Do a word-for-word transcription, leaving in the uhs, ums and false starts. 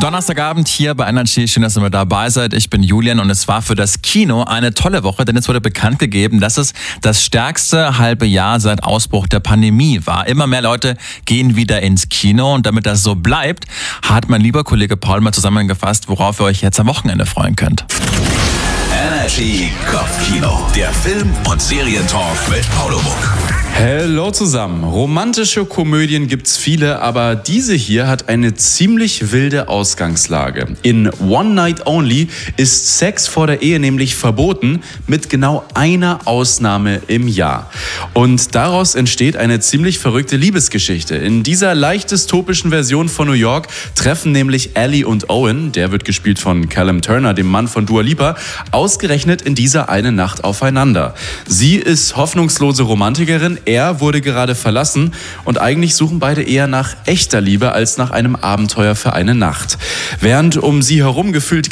Donnerstagabend hier bei Energy. Schön, dass ihr mit dabei seid. Ich bin Julian und es war für das Kino eine tolle Woche, denn es wurde bekannt gegeben, dass es das stärkste halbe Jahr seit Ausbruch der Pandemie war. Immer mehr Leute gehen wieder ins Kino und damit das so bleibt, hat mein lieber Kollege Paul mal zusammengefasst, worauf ihr euch jetzt am Wochenende freuen könnt. Energy Kopfkino, der Film- und Serientalk mit Paulo Muck. Hallo zusammen. Romantische Komödien gibt's viele, aber diese hier hat eine ziemlich wilde Ausgangslage. In One Night Only ist Sex vor der Ehe nämlich verboten, mit genau einer Ausnahme im Jahr. Und daraus entsteht eine ziemlich verrückte Liebesgeschichte. In dieser leicht dystopischen Version von New York treffen nämlich Ellie und Owen, der wird gespielt von Callum Turner, dem Mann von Dua Lipa, ausgerechnet in dieser eine Nacht aufeinander. Sie ist hoffnungslose Romantikerin, er wurde gerade verlassen und eigentlich suchen beide eher nach echter Liebe als nach einem Abenteuer für eine Nacht. Während um sie herum gefühlt